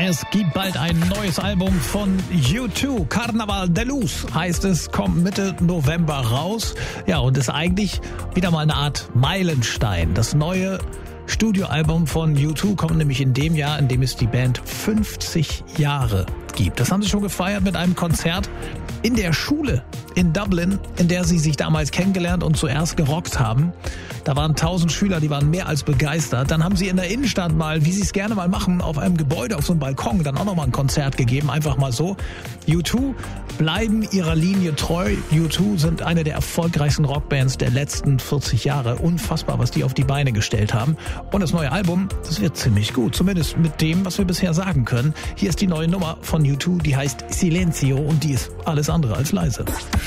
Es gibt bald ein neues Album von U2. Carnaval de Luz heißt es, kommt Mitte November raus. Ja, und ist eigentlich wieder mal eine Art Meilenstein. Das neue Studioalbum von U2 kommt nämlich in dem Jahr, in dem es die Band 50 Jahre gibt. Das haben sie schon gefeiert mit einem Konzert in der Schule in Dublin, in der sie sich damals kennengelernt und zuerst gerockt haben. Da waren 1000 Schüler, die waren mehr als begeistert. Dann haben sie in der Innenstadt mal, wie sie es gerne mal machen, auf einem Gebäude, auf so einem Balkon, dann auch nochmal ein Konzert gegeben, einfach mal so. U2 bleiben ihrer Linie treu. U2 sind eine der erfolgreichsten Rockbands der letzten 40 Jahre. Unfassbar, was die auf die Beine gestellt haben. Und das neue Album, das wird ziemlich gut. Zumindest mit dem, was wir bisher sagen können. Hier ist die neue Nummer von U2, die heißt Silenzio und die ist alles andere als leise.